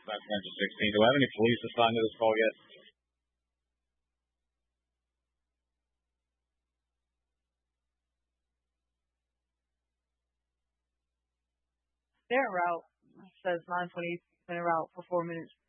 Dispatch Metro 16. Do we have any police assigned to this call yet? They're en route. It says 9:20 en route for 4 minutes.